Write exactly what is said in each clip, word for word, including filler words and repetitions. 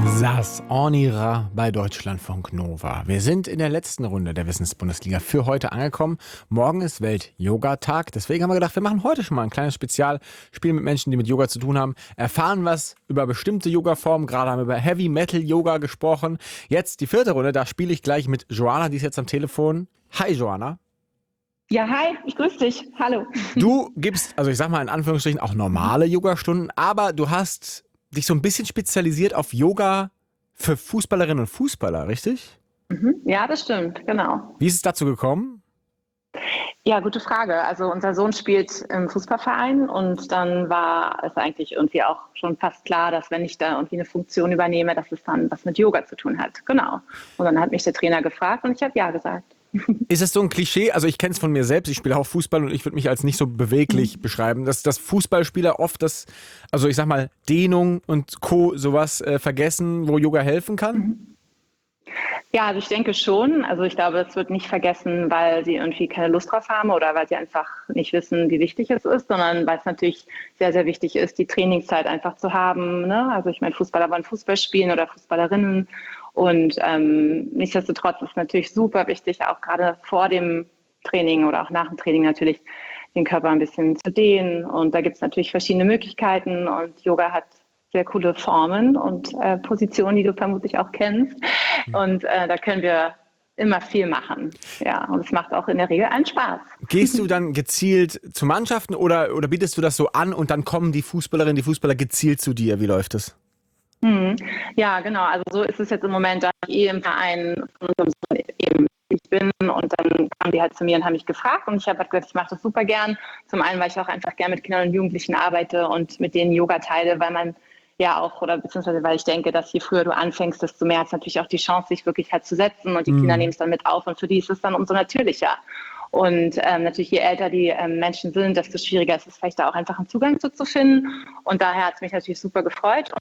Das On ira bei Deutschlandfunk Nova. Wir sind in der letzten Runde der Wissensbundesliga für heute angekommen. Morgen ist Welt-Yoga-Tag. Deswegen haben wir gedacht, wir machen heute schon mal ein kleines Spezialspiel mit Menschen, die mit Yoga zu tun haben. Erfahren was über bestimmte Yoga-Formen. Gerade haben wir über Heavy-Metal-Yoga gesprochen. Jetzt die vierte Runde. Da spiele ich gleich mit Joanna, die ist jetzt am Telefon. Hi, Joanna. Ja, hi, ich grüße dich. Hallo. Du gibst, also ich sag mal in Anführungsstrichen, auch normale Yogastunden, aber du hast dich so ein bisschen spezialisiert auf Yoga für Fußballerinnen und Fußballer, richtig? Mhm. Ja, das stimmt, genau. Wie ist es dazu gekommen? Ja, gute Frage. Also unser Sohn spielt im Fußballverein und dann war es eigentlich irgendwie auch schon fast klar, dass wenn ich da irgendwie eine Funktion übernehme, dass es dann was mit Yoga zu tun hat. Genau. Und dann hat mich der Trainer gefragt und ich habe ja gesagt. Ist es so ein Klischee? Also ich kenne es von mir selbst, ich spiele auch Fußball und ich würde mich als nicht so beweglich mhm. beschreiben, dass, dass Fußballspieler oft das, also ich sag mal, Dehnung und Co. sowas äh, vergessen, wo Yoga helfen kann? Mhm. Ja, also ich denke schon. Also ich glaube, es wird nicht vergessen, weil sie irgendwie keine Lust drauf haben oder weil sie einfach nicht wissen, wie wichtig es ist, sondern weil es natürlich sehr, sehr wichtig ist, die Trainingszeit einfach zu haben. Ne? Also ich meine, Fußballer wollen Fußball spielen oder Fußballerinnen. Und ähm, nichtsdestotrotz ist natürlich super wichtig, auch gerade vor dem Training oder auch nach dem Training natürlich den Körper ein bisschen zu dehnen. Und da gibt es natürlich verschiedene Möglichkeiten und Yoga hat sehr coole Formen und äh, Positionen, die du vermutlich auch kennst. Mhm. Und äh, da können wir immer viel machen. Ja, und es macht auch in der Regel einen Spaß. Gehst du dann gezielt zu Mannschaften oder, oder bietest du das so an und dann kommen die Fußballerinnen, die Fußballer gezielt zu dir? Wie läuft das? Hm. Ja, genau. Also so ist es jetzt im Moment, da ich eh im Verein von unserem Sohn eben ich bin und dann kamen die halt zu mir und haben mich gefragt und ich habe halt gesagt, ich mache das super gern. Zum einen, weil ich auch einfach gern mit Kindern und Jugendlichen arbeite und mit denen Yoga teile, weil man ja auch, oder beziehungsweise weil ich denke, dass je früher du anfängst, desto mehr hat natürlich auch die Chance, sich wirklich halt zu setzen und die mhm. Kinder nehmen es dann mit auf und für die ist es dann umso natürlicher. Und ähm, natürlich, je älter die ähm, Menschen sind, desto schwieriger ist es vielleicht da auch einfach einen Zugang zu, zu finden. Und daher hat es mich natürlich super gefreut. Und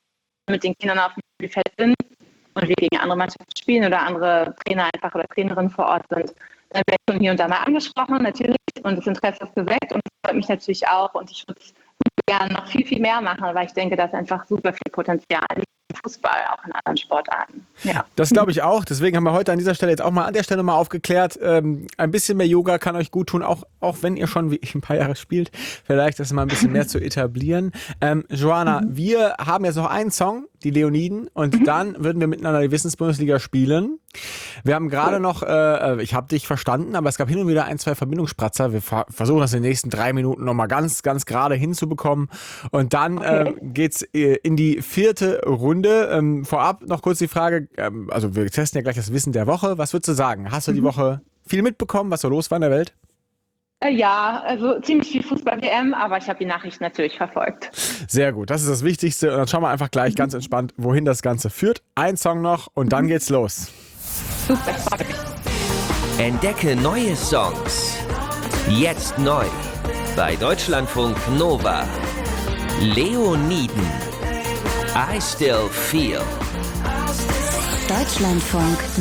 mit den Kindern auf dem Spielfeld sind und wir gegen andere Mannschaften spielen oder andere Trainer einfach oder Trainerinnen vor Ort sind, dann werde ich schon hier und da mal angesprochen, natürlich, und das Interesse ist geweckt und das freut mich natürlich auch und ich würde es gerne noch viel, viel mehr machen, weil ich denke, da ist einfach super viel Potenzial im Fußball, auch in anderen Sportarten. Ja. Das glaube ich auch, deswegen haben wir heute an dieser Stelle jetzt auch mal an der Stelle mal aufgeklärt, ähm, ein bisschen mehr Yoga kann euch gut tun, auch, auch wenn ihr schon wie ich ein paar Jahre spielt, vielleicht das mal ein bisschen mehr zu etablieren. Ähm, Joanna, mhm. wir haben jetzt noch einen Song, die Leoniden, und mhm. dann würden wir miteinander die Wissensbundesliga spielen. Wir haben gerade noch, äh, ich habe dich verstanden, aber es gab hin und wieder ein, zwei Verbindungspratzer. Wir fa- versuchen das in den nächsten drei Minuten nochmal ganz, ganz gerade hinzubekommen. Und dann okay. äh, geht's äh, in die vierte Runde. Ähm, vorab noch kurz die Frage, ähm, also wir testen ja gleich das Wissen der Woche. Was würdest du sagen? Hast du mhm. die Woche viel mitbekommen, was so los war in der Welt? Ja, also ziemlich viel Fußball-W M, aber ich habe die Nachrichten natürlich verfolgt. Sehr gut, das ist das Wichtigste. Und dann schauen wir einfach gleich mhm. ganz entspannt, wohin das Ganze führt. Ein Song noch und mhm. dann geht's los. Super. Entdecke neue Songs. Jetzt neu. Bei Deutschlandfunk Nova. Leoniden. I Still Feel. Deutschlandfunk